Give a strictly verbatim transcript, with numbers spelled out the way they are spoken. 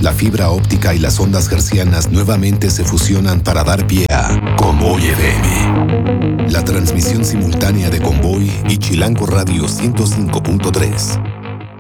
La fibra óptica y las ondas hercianas nuevamente se fusionan para dar pie a Convoy F M. La transmisión simultánea de Convoy y Chilango Radio ciento cinco punto tres.